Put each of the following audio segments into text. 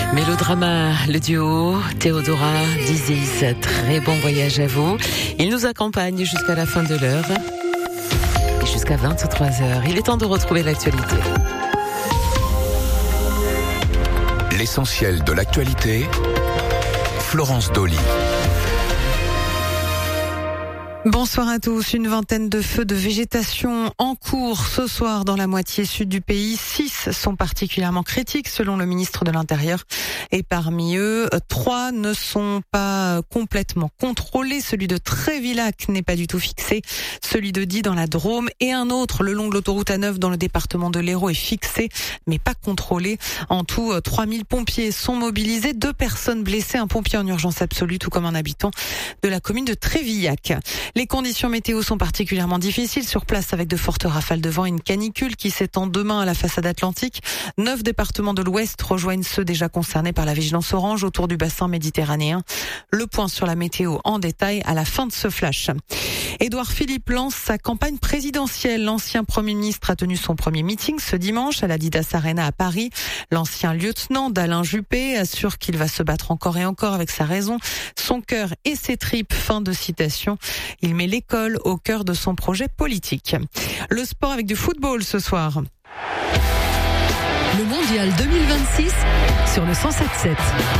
Mélodrama, le duo Théodora Dizis. Très bon voyage à vous. Il nous accompagne jusqu'à la fin de l'heure et jusqu'à 23h. Il est temps de retrouver l'actualité. L'essentiel de l'actualité, Florence Dolly. Bonsoir à tous. Une vingtaine de feux de végétation en cours ce soir dans la moitié sud du pays. 6 sont particulièrement critiques selon le ministre de l'Intérieur. Et parmi eux, 3 ne sont pas complètement contrôlés. Celui de Trévillac n'est pas du tout fixé. Celui de Die dans la Drôme et un autre le long de l'autoroute A9 dans le département de l'Hérault est fixé mais pas contrôlé. En tout, 3000 pompiers sont mobilisés. 2 personnes blessées, un pompier en urgence absolue tout comme un habitant de la commune de Trévillac. Les conditions météo sont particulièrement difficiles sur place avec de fortes rafales de vent et une canicule qui s'étend demain à la façade atlantique. 9 départements de l'Ouest rejoignent ceux déjà concernés par la vigilance orange autour du bassin méditerranéen. Le point sur la météo en détail à la fin de ce flash. Édouard Philippe lance sa campagne présidentielle. L'ancien Premier ministre a tenu son premier meeting ce dimanche à l'Adidas Arena à Paris. L'ancien lieutenant d'Alain Juppé assure qu'il va se battre encore et encore avec sa raison, son cœur et ses tripes. Fin de citation. Il met l'école au cœur de son projet politique. Le sport avec du football ce soir. Le mondial 2026 sur le 107.7.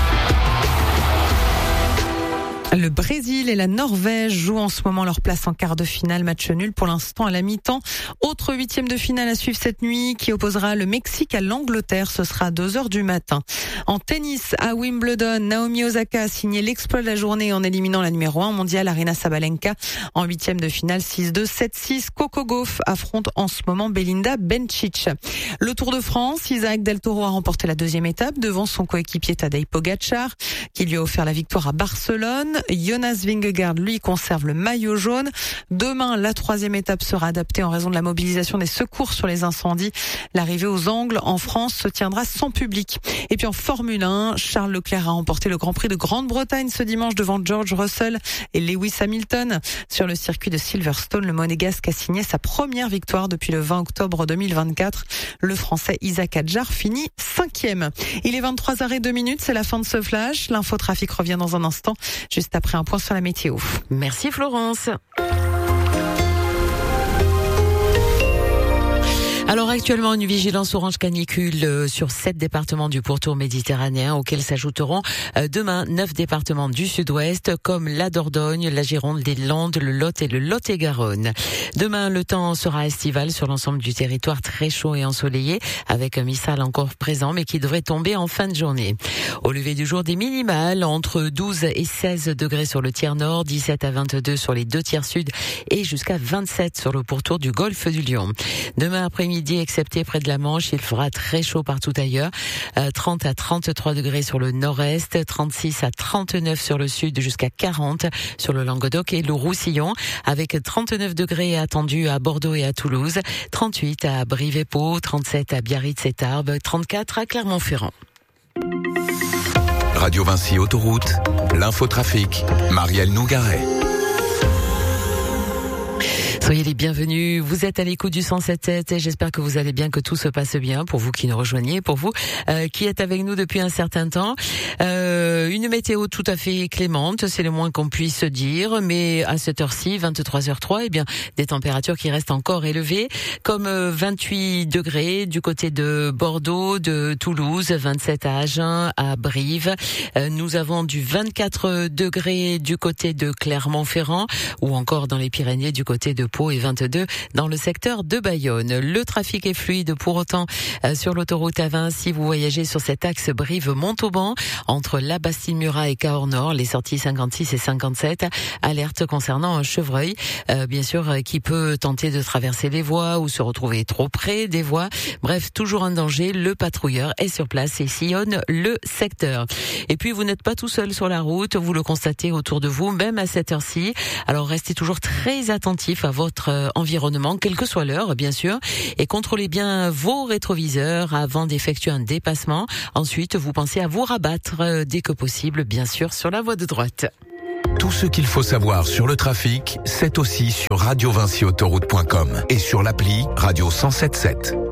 Le Brésil et la Norvège jouent en ce moment leur place en quart de finale. Match nul pour l'instant à la mi-temps. Autre 8e de finale à suivre cette nuit qui opposera le Mexique à l'Angleterre. Ce sera à 2h du matin. En tennis, à Wimbledon, Naomi Osaka a signé l'exploit de la journée en éliminant la numéro 1 mondiale Aryna Sabalenka en 8e de finale 6-2, 7-6. Coco Gauff affronte en ce moment Belinda Bencic. Le Tour de France, Isaac Del Toro a remporté la 2e étape devant son coéquipier Tadej Pogačar qui lui a offert la victoire à Barcelone. Jonas Vingegaard, lui, conserve le maillot jaune. Demain, la 3e étape sera adaptée en raison de la mobilisation des secours sur les incendies. L'arrivée aux Angles en France se tiendra sans public. Et puis en Formule 1, Charles Leclerc a remporté le Grand Prix de Grande-Bretagne ce dimanche devant George Russell et Lewis Hamilton. Sur le circuit de Silverstone, le Monégasque a signé sa première victoire depuis le 20 octobre 2024. Le Français Isaac Adjar finit 5e. Il est 23h02, c'est la fin de ce flash. L'infotrafic revient dans un instant. Juste après un point sur la météo. Merci Florence. Alors actuellement, une vigilance orange canicule sur 7 départements du pourtour méditerranéen auxquels s'ajouteront demain 9 départements du sud-ouest comme la Dordogne, la Gironde, les Landes, le Lot et le Lot-et-Garonne. Demain, le temps sera estival sur l'ensemble du territoire, très chaud et ensoleillé avec un Mistral encore présent mais qui devrait tomber en fin de journée. Au lever du jour, des minimales entre 12 et 16 degrés sur le tiers nord, 17 à 22 sur les 2 tiers sud et jusqu'à 27 sur le pourtour du golfe du Lion. Demain après-midi, excepté près de la Manche, il fera très chaud partout ailleurs. 30 à 33 degrés sur le nord-est, 36 à 39 sur le sud, jusqu'à 40 sur le Languedoc et le Roussillon, avec 39 degrés attendus à Bordeaux et à Toulouse, 38 à Brive et Pau, 37 à Biarritz et Tarbes, 34 à Clermont-Ferrand. Radio Vinci Autoroute, l'infotrafic, Marielle Nougaret. Soyez les bienvenus, vous êtes à l'écoute du 107.7 et j'espère que vous allez bien, que tout se passe bien pour vous qui nous rejoignez, pour vous qui êtes avec nous depuis un certain temps. Une météo tout à fait clémente, c'est le moins qu'on puisse dire, mais à cette heure-ci, 23h03, eh bien des températures qui restent encore élevées, comme 28 degrés du côté de Bordeaux, de Toulouse, 27 à Agen, à Brive. Nous avons du 24 degrés du côté de Clermont-Ferrand ou encore dans les Pyrénées du côté de Pau et 22 dans le secteur de Bayonne. Le trafic est fluide pour autant sur l'autoroute A20 si vous voyagez sur cet axe Brive-Montauban entre la Bastille-Murat et Cahors-Nord, les sorties 56 et 57. Alerte concernant Chevreuil, bien sûr, qui peut tenter de traverser les voies ou se retrouver trop près des voies. Bref, toujours un danger. Le patrouilleur est sur place et sillonne le secteur. Et puis, vous n'êtes pas tout seul sur la route. Vous le constatez autour de vous, même à cette heure-ci. Alors, restez toujours très attentifs à votre environnement, quelle que soit l'heure, bien sûr, et contrôlez bien vos rétroviseurs avant d'effectuer un dépassement. Ensuite, vous pensez à vous rabattre dès que possible, bien sûr, sur la voie de droite. Tout ce qu'il faut savoir sur le trafic, c'est aussi sur radiovinciautoroute.com et sur l'appli Radio 107.7.